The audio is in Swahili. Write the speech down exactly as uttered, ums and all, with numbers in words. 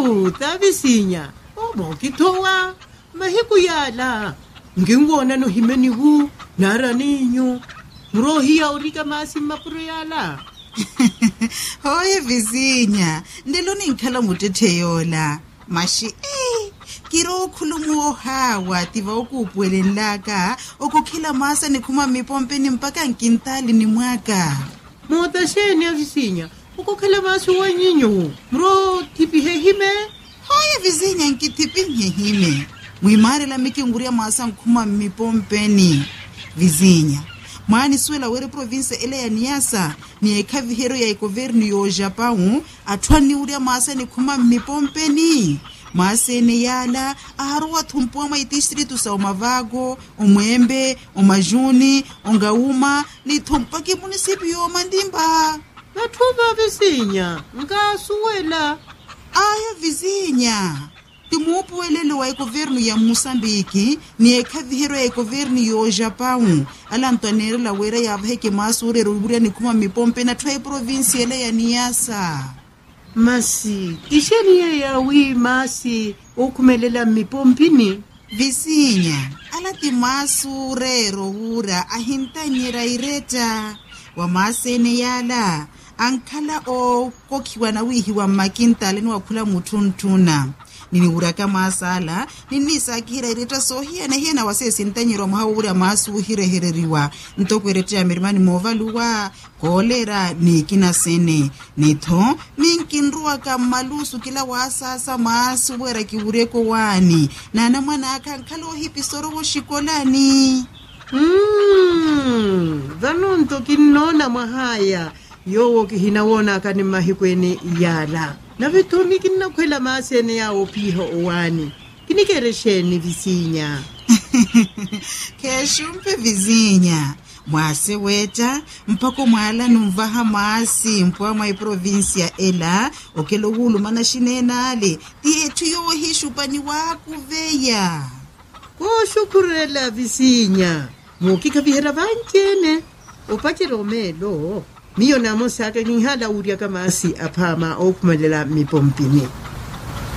Suta visinya. Omo kitoa. Mahiku yala. Ngingwona no himeni hu. Nara ninyo. Mrohia urika masi mapuro yala. Hoye visinya. Ndelo ninkhala mutetheyola. Mashi eh. Kiro khulumu hawa tiva ukupwelen laka. Okukhila masa ni kuma mipompeni mpaka nkintali ni mwaka. Mota sheni ya visinya. Ukukhala masu wanyinyo. Mro tipi hehime. Hoye visinya nkitipi hehime. Mwimare la miki nguria masa nkuma mipompeni. Visinya. Maani suela were province ele ya Niassa. Ni ekavi hero ya ekoverni yo Japau. Atwani uria masa ni kuma mipompeni. Maasene yala aharuwa thumpuwa maitistritu sa umavago, umwembe, umajuni, ungauma, ni thumpaki munisipio mandimba. Nathuva visinya, nga suwela. Aya visinya. Timupu welele wa ekovernu ya Mosambiki, ni ekavihero ya ekovernu yo Japau. Ala antonere la wera ya vheke maasure ruburia ni kuma mipompe na twa provinsi ele ya Niassa. Masi, isheni ya wi masi ukumelela mipompini. Visinya, ala ti masu rero ura ahintanyera ireta. Wa masene yala, ankala o kokiwa na wihi wa makintale ni wakula mutuntuna. Nini uraka masala, nini sakira ireta sohia na hiena wasesi ntanyero mhaura masu hire hereriwa. Ntoko ireta ya mirimani movaluwa, kolera ni kina sene. Neto, minkinruwa kamalusu kila wasasa masu wera kiureko wani. Na namwana akankalo hipi soro shikolani. Hmm, dhanunto kinona mahaya. Yowo kihinawona kanimahikweni yala. Na vituni kina kwela masene ya opiho uwani. Kinikeresheni visinya. Keshumpe visinya. Mwase weta, mpako mwala numvaha maasi mpwa mwa provinsia ela, okelo hulu mana shinenale, tie tuyo hishupani waku veya. Ko shukurela visinya. Mukika vihera vankene. Upake romelo. Miyo namo saka ngihala uria kamasi apama okumalela mipompini.